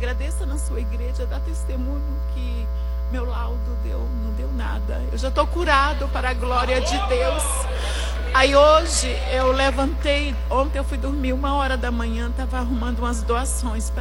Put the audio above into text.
agradeça na sua igreja, dá testemunho que meu laudo não deu nada. Eu já estou curado para a glória de Deus. Aí hoje eu levantei, ontem eu fui dormir 1h da manhã, estava arrumando umas doações para